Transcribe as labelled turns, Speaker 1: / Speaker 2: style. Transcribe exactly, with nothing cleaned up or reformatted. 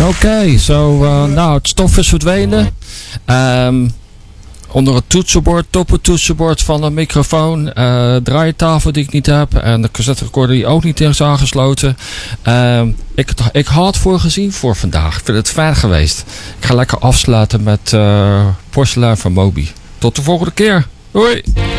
Speaker 1: Oké, okay, zo, uh, nou het stof is verdwenen. Um, onder het toetsenbord, toppentoetsenbord van een microfoon, uh, draaitafel die ik niet heb en de cassette recorder die ook niet is aangesloten. Um, ik, ik had het voor gezien voor vandaag. Ik vind het fijn geweest. Ik ga lekker afsluiten met uh, Porselein van Moby. Tot de volgende keer. Hoi!